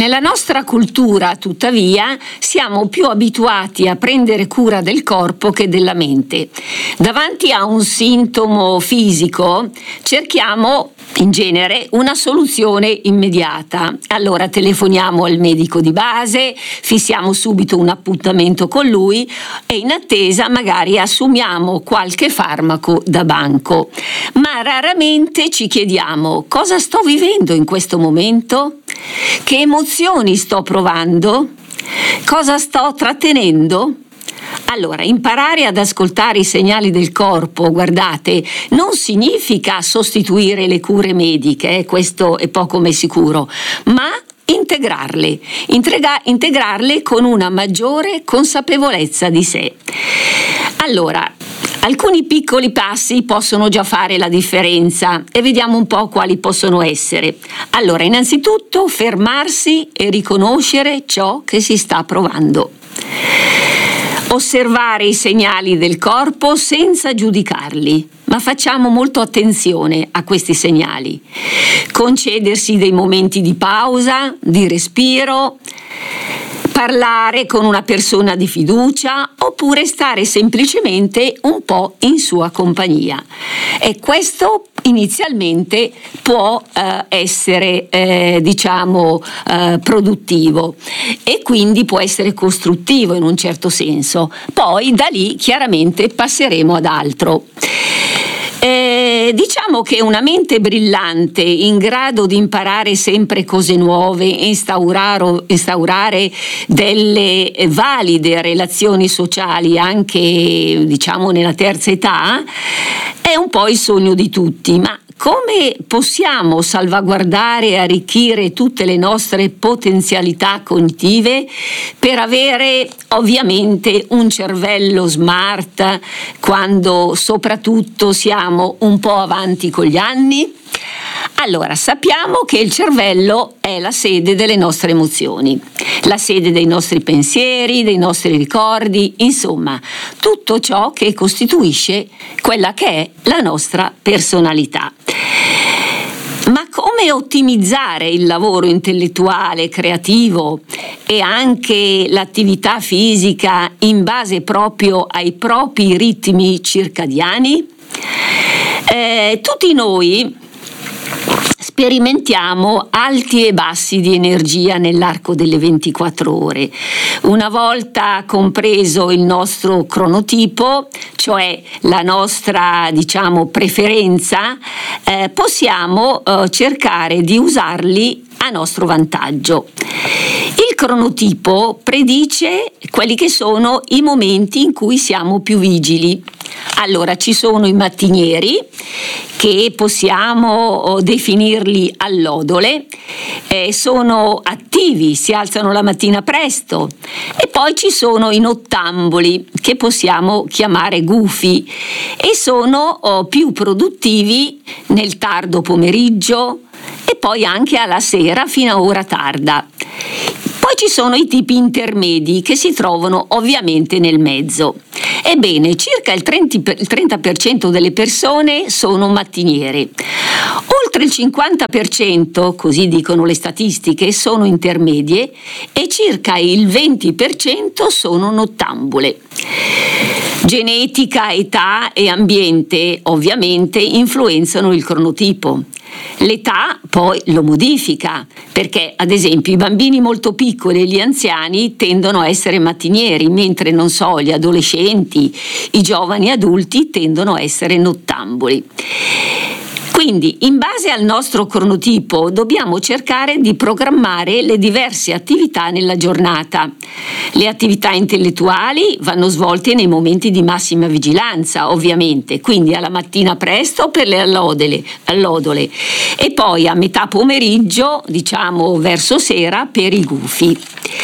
Nella nostra cultura, tuttavia, siamo più abituati a prendere cura del corpo che della mente. Davanti a un sintomo fisico cerchiamo in genere una soluzione immediata. Allora telefoniamo al medico di base, fissiamo subito un appuntamento con lui e in attesa magari assumiamo qualche farmaco da banco. Ma raramente ci chiediamo: cosa sto vivendo in questo momento? Che emozioni sto provando? Cosa sto trattenendo? Allora, imparare ad ascoltare i segnali del corpo, guardate, non significa sostituire le cure mediche, questo è poco ma sicuro, ma integrarle con una maggiore consapevolezza di sé. Allora, alcuni piccoli passi possono già fare la differenza e vediamo un po' quali possono essere. Allora, innanzitutto fermarsi e riconoscere ciò che si sta provando. Osservare i segnali del corpo senza giudicarli, ma facciamo molto attenzione a questi segnali. Concedersi dei momenti di pausa, di respiro, parlare con una persona di fiducia oppure stare semplicemente un po' in sua compagnia. E questo inizialmente può essere produttivo e quindi può essere costruttivo in un certo senso. Poi da lì chiaramente passeremo ad altro. Diciamo che una mente brillante in grado di imparare sempre cose nuove, instaurare delle valide relazioni sociali anche nella terza età, è un po' il sogno di tutti. Ma come possiamo salvaguardare e arricchire tutte le nostre potenzialità cognitive per avere ovviamente un cervello smart quando soprattutto siamo un po' avanti con gli anni? Allora, sappiamo che il cervello è la sede delle nostre emozioni, la sede dei nostri pensieri, dei nostri ricordi, insomma, tutto ciò che costituisce quella che è la nostra personalità. Ma come ottimizzare il lavoro intellettuale, creativo e anche l'attività fisica in base proprio ai propri ritmi circadiani? Tutti noi sperimentiamo alti e bassi di energia nell'arco delle 24 ore. Una volta compreso il nostro cronotipo, cioè la nostra preferenza, possiamo cercare di usarli a nostro vantaggio. Il cronotipo predice quelli che sono i momenti in cui siamo più vigili. Allora, ci sono i mattinieri, che possiamo definirli allodole, sono attivi, si alzano la mattina presto, e poi ci sono i nottamboli, che possiamo chiamare gufi, e sono più produttivi nel tardo pomeriggio e poi anche alla sera fino a ora tarda. Poi ci sono i tipi intermedi che si trovano ovviamente nel mezzo. Ebbene, circa il 30% delle persone sono mattiniere. Oltre il 50%, così dicono le statistiche, sono intermedie e circa il 20% sono nottambule. Genetica, età e ambiente ovviamente influenzano il cronotipo. L'età poi lo modifica, perché ad esempio i bambini molto piccoli e gli anziani tendono a essere mattinieri, mentre gli adolescenti, i giovani adulti tendono a essere nottamboli. Quindi, in base al nostro cronotipo, dobbiamo cercare di programmare le diverse attività nella giornata. Le attività intellettuali vanno svolte nei momenti di massima vigilanza, ovviamente, quindi alla mattina presto per le allodole e poi a metà pomeriggio, verso sera, per i gufi.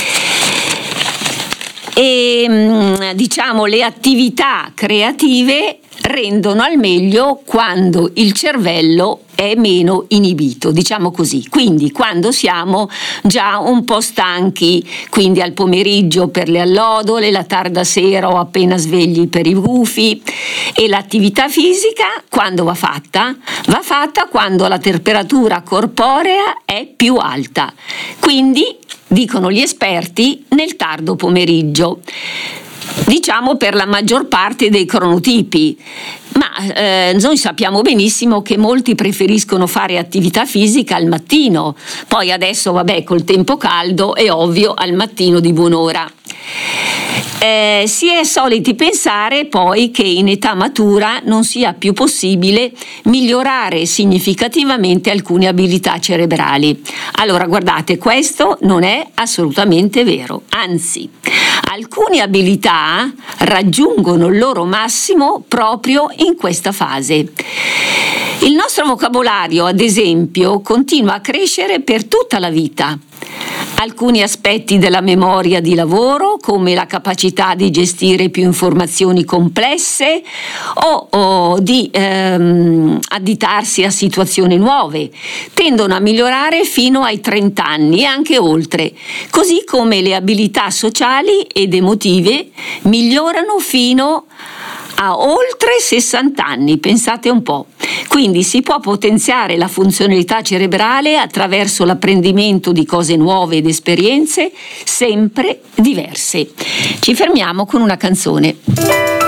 E le attività creative rendono al meglio quando il cervello è meno inibito, così. Quindi quando siamo già un po' stanchi, quindi al pomeriggio per le allodole, la tarda sera o appena svegli per i gufi. E l'attività fisica quando va fatta? Va fatta quando la temperatura corporea è più alta. Quindi dicono gli esperti, nel tardo pomeriggio. Diciamo per la maggior parte dei cronotipi, ma noi sappiamo benissimo che molti preferiscono fare attività fisica al mattino, poi adesso col tempo caldo è ovvio al mattino di buon'ora. Si è soliti pensare poi che in età matura non sia più possibile migliorare significativamente alcune abilità cerebrali. Allora guardate, questo non è assolutamente vero, anzi, alcune abilità raggiungono il loro massimo proprio in questa fase. Il nostro vocabolario, ad esempio, continua a crescere per tutta la vita. Alcuni aspetti della memoria di lavoro, come la capacità di gestire più informazioni complesse o di additarsi a situazioni nuove, tendono a migliorare fino ai 30 anni e anche oltre, così come le abilità sociali ed emotive migliorano fino a oltre 60 anni, pensate un po'. Quindi si può potenziare la funzionalità cerebrale attraverso l'apprendimento di cose nuove ed esperienze sempre diverse. Ci fermiamo con una canzone.